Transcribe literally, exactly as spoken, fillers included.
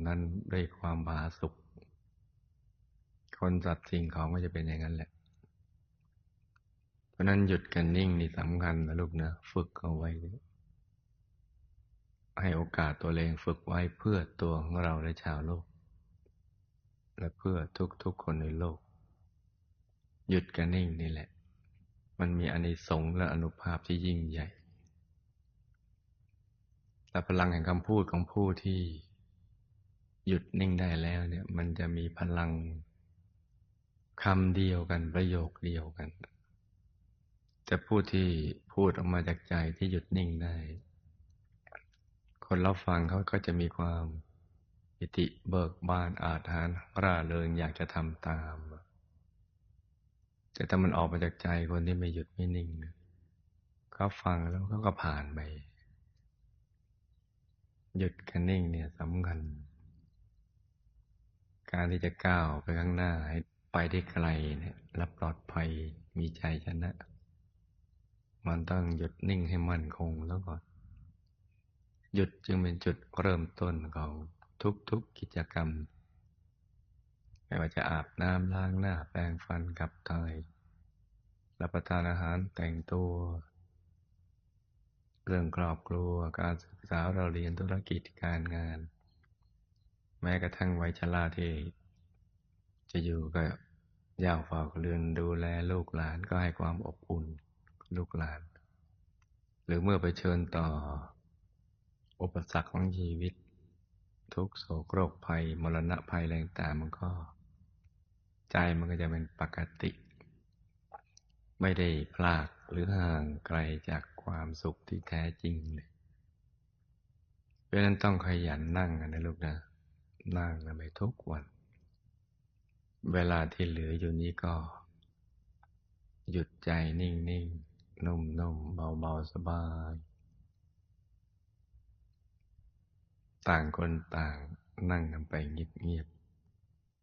นั้นด้วยความผาสุกคนสัตว์สิ่งของก็จะเป็นอย่างนั้นแหละเพราะนั้นหยุดกันนิ่งนี่สำคัญนะลูกนะฝึกเอาไว้ให้โอกาสตัวเองฝึกไว้เพื่อตัวของเราและชาวโลกและเพื่อทุกๆคนในโลกหยุดกันนิ่งนี่แหละมันมีอานิสงส์และอานุภาพที่ยิ่งใหญ่แต่พลังแห่งคำพูดของผู้ที่หยุดนิ่งได้แล้วเนี่ยมันจะมีพลังคำเดียวกันประโยคเดียวกันแต่ผู้ที่พูดออกมาจากใจที่หยุดนิ่งได้คนรับฟังเขาก็จะมีความปิติเบิกบานอาถรรพ์ร่าเริงอยากจะทำตามแต่ถ้ามันออกมาจากใจคนที่ไม่หยุดไม่นิ่งเขาฟังแล้วเขาก็ผ่านไปหยุดกันนิ่งเนี่ยสำคัญการที่จะก้าวไปข้างหน้าให้ไปได้ไกลเนี่ยและปลอดภัยมีใจชนะมันต้องหยุดนิ่งให้มั่นคงแล้วก่อนหยุดจึงเป็นจุดเริ่มต้นของทุกๆกิจกรรมไม่ว่าจะอาบน้ำล้างหน้าแปรงฟันขับถ่ายรับประทานอาหารแต่งตัวเรื่องครอบครัวการศึกษาเราเรียนธุรกิจการงานแม้กระทั่งวัยชราที่จะอยู่กับย่าเฝ้าเรือนดูแลลูกหลานก็ให้ความอบอุ่นลูกหลานหรือเมื่อไปเชิญต่ออุปสรรคของชีวิตทุกโศกโรคภัยมรณะภัยแรงต่างมันก็ใจมันก็จะเป็นปกติไม่ได้พลากหรือห่างไกลจากความสุขที่แท้จริงเลยเพราะนั้นต้องขยันนั่งนะลูกนะนั่งกันไปทุกวันเวลาที่เหลืออยู่นี้ก็หยุดใจนิ่งๆนุ่มๆเบาๆสบายต่างคนต่างนั่งกันไปเงียบ